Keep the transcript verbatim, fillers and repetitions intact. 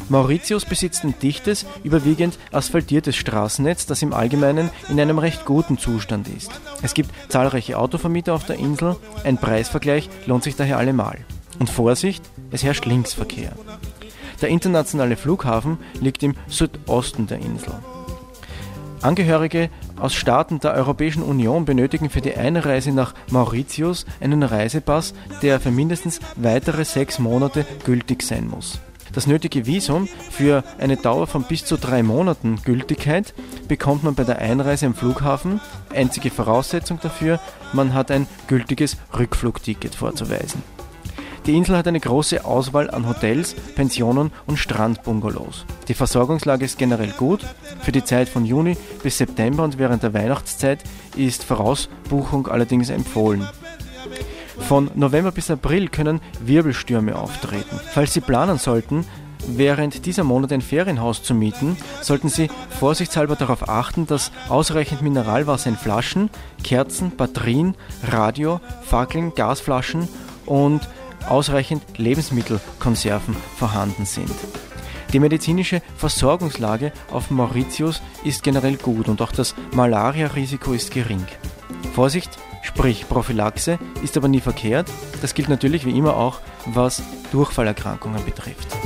Mauritius besitzt ein dichtes, überwiegend asphaltiertes Straßennetz, das im Allgemeinen in einem recht guten Zustand ist. Es gibt zahlreiche Autovermieter auf der Insel, ein Preisvergleich lohnt sich daher allemal. Und Vorsicht, es herrscht Linksverkehr. Der internationale Flughafen liegt im Südosten der Insel. Angehörige aus Staaten der Europäischen Union benötigen für die Einreise nach Mauritius einen Reisepass, der für mindestens weitere sechs Monate gültig sein muss. Das nötige Visum für eine Dauer von bis zu drei Monaten Gültigkeit bekommt man bei der Einreise am Flughafen. Einzige Voraussetzung dafür, man hat ein gültiges Rückflugticket vorzuweisen. Die Insel hat eine große Auswahl an Hotels, Pensionen und Strandbungalows. Die Versorgungslage ist generell gut. Für die Zeit von Juni bis September und während der Weihnachtszeit ist Vorausbuchung allerdings empfohlen. Von November bis April können Wirbelstürme auftreten. Falls Sie planen sollten, während dieser Monate ein Ferienhaus zu mieten, sollten Sie vorsichtshalber darauf achten, dass ausreichend Mineralwasser in Flaschen, Kerzen, Batterien, Radio, Fackeln, Gasflaschen und ausreichend Lebensmittelkonserven vorhanden sind. Die medizinische Versorgungslage auf Mauritius ist generell gut und auch das Malaria-Risiko ist gering. Vorsicht, sprich Prophylaxe, ist aber nie verkehrt. Das gilt natürlich wie immer auch, was Durchfallerkrankungen betrifft.